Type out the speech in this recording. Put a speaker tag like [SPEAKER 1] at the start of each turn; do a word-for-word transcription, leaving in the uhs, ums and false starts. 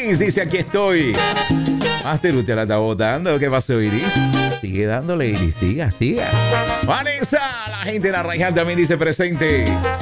[SPEAKER 1] Iris dice, aquí estoy. Master, usted la está votando. ¿Qué pasó, Iris? Sigue dándole, Iris. Siga, siga. Vanessa, la gente de la Rayal también dice presente.